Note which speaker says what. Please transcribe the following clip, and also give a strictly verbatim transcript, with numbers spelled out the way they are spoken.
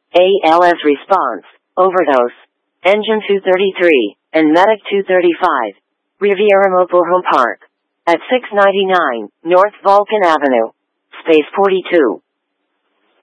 Speaker 1: A L S response, overdose, engine two thirty-three, and medic two thirty-five. Riviera Mobile Home Park. At six ninety-nine, North Vulcan Avenue. Space forty-two.